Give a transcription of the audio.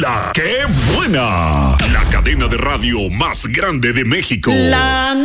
¡Qué buena! La cadena de radio más grande de México.